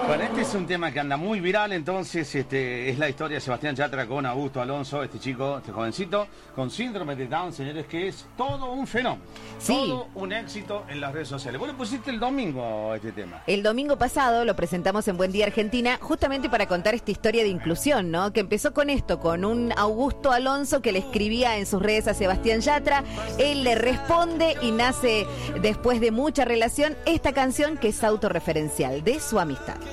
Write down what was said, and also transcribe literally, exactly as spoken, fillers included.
Bueno, este es un tema que anda muy viral, entonces este, es la historia de Sebastián Yatra con Augusto Alonso, este chico, este jovencito, con síndrome de Down, señores, que es todo un fenómeno, sí. todo un éxito en las redes sociales. Vos lo pusiste el domingo, este tema. El domingo pasado lo presentamos en Buen Día Argentina, justamente para contar esta historia de inclusión, ¿no? Que empezó con esto, con un Augusto Alonso que le escribía en sus redes a Sebastián Yatra, él le responde y nace, después de mucha relación, esta canción que es autorreferencial de su amistad.